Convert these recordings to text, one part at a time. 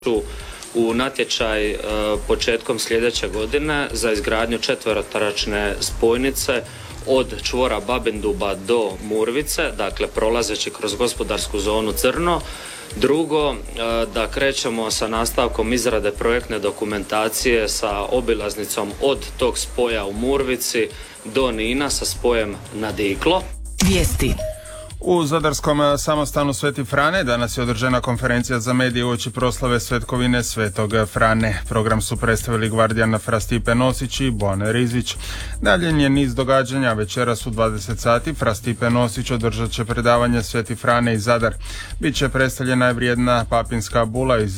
u natječaj početkom sljedeće godine za izgradnju četverotaračne spojnice od čvora Babinduba do Murvice, dakle prolazeći kroz gospodarsku zonu Crno. Drugo, da krećemo sa nastavkom izrade projektne dokumentacije sa obilaznicom od tog spoja u Murvici do Nina sa spojem na Diklo. Vijesti. U Zadarskom samostanu Sveti Frane danas je održana konferencija za medije uoči proslave svetkovine Svetog Frane. Program su predstavili gvardijan Fra Stipe Nosić i Bojana Rizvić. Dalje je niz događanja. Večeras u 20 sati Fra Stipe Nosić održat će predavanje Sveti Frane iz Zadar. Biće predstavljena vrijedna papinska bula iz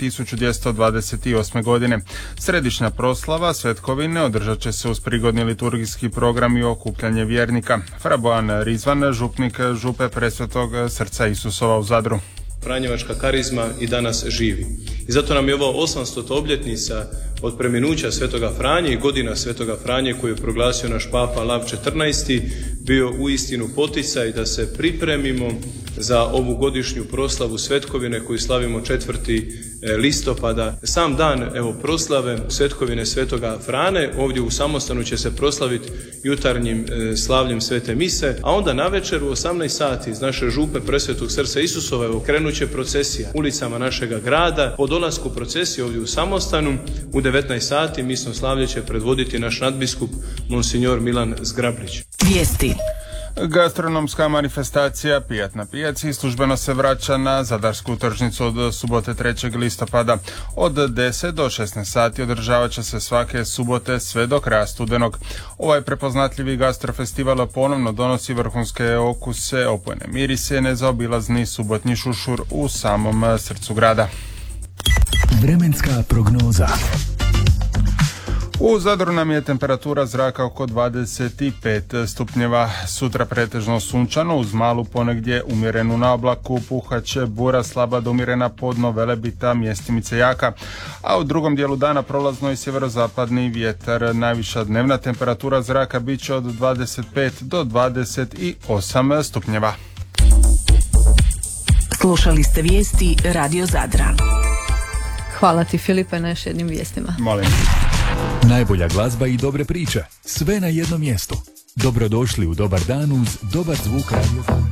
1228. godine. Središnja proslava svetkovine održat će se uz prigodni liturgijski program i okupljanje vjernika. Fra Bojan Rizvan, župnik Župe Presvetog Srca Isusova u Zadru. Franjevačka karizma i danas živi. I zato nam je ovo 800. obljetnica od preminuća Svetoga Franje i godina Svetoga Franje koju je proglasio naš Papa Lav XIV bio uistinu poticaj da se pripremimo za ovu godišnju proslavu svetkovine koju slavimo 4. listopada. Sam dan proslave svetkovine Svetoga Frane ovdje u samostanu će se proslaviti jutarnjim slavljem Svete Mise, a onda navečer u 18 sati iz naše Župe Presvetog Srca Isusova krenut će procesija ulicama našega grada. Po dolasku procesije ovdje u samostanu u 19 sati misno slavlje će predvoditi naš nadbiskup Monsignor Milan Zgrablić. Vijesti. Gastronomska manifestacija Pijat na pijaci službeno se vraća na Zadarsku tržnicu od subote 3. listopada. Od 10 do 16 sati održavat će se svake subote sve do kraja studenog. Ovaj prepoznatljivi gastrofestival ponovno donosi vrhunske okuse, opojne mirise, nezaobilazni subotnji šušur u samom srcu grada. Vremenska prognoza. U Zadru nam je temperatura zraka oko 25 stupnjeva. Sutra pretežno sunčano uz malu ponegdje umjerenu na oblaku, puhaće bura slaba do umjerena podno velebita, mjestimice jaka, a u drugom dijelu dana prolazno i sjeverozapadni vjetar. Najviša dnevna temperatura zraka bit će od 25 do 28 stupnjeva. Slušali ste vijesti Radio Zadra. Hvala ti, Filipe, na još jednim vijestima. Molim. Najbolja glazba i dobre priče. Sve na jednom mjestu. Dobrodošli u Dobar dan uz dobar zvuk Radio Zadra.